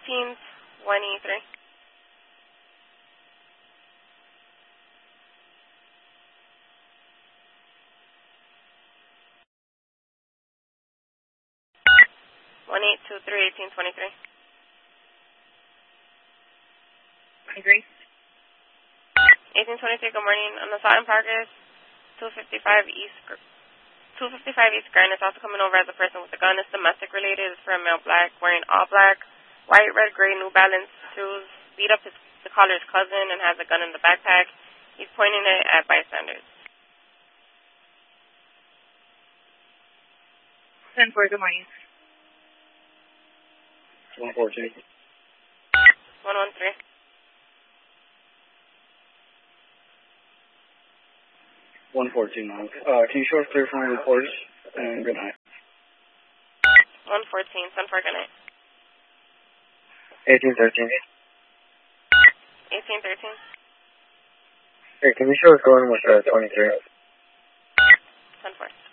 1823. One 1823. Agree. 1823. Good morning. On the Sutton Parkers, 255 East Grand. It's also coming over as a person with a gun. It's domestic related. It's for a male black, wearing all black, white, red, gray, New Balance shoes. Beat up the caller's cousin and has a gun in the backpack. He's pointing it at bystanders. 10-4, good morning. 114. 113. 114. Can you show us clear from your reporters? And good night. 114. Sun for good night. 1813. 1813. Hey, can you show us going with 23? 10-4.